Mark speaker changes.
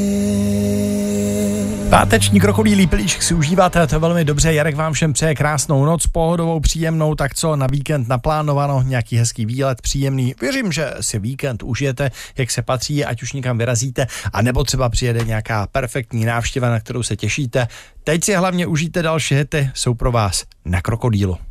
Speaker 1: Páteční krokodýlí pilíček si užíváte, to je velmi dobře. Jarek vám všem přeje krásnou noc, pohodovou, příjemnou, tak co na víkend naplánováno, nějaký hezký výlet, příjemný. Věřím, že si víkend užijete, jak se patří, ať už někam vyrazíte, anebo třeba přijede nějaká perfektní návštěva, na kterou se těšíte. Teď si hlavně užijte další hity, jsou pro vás na Krokodýlu.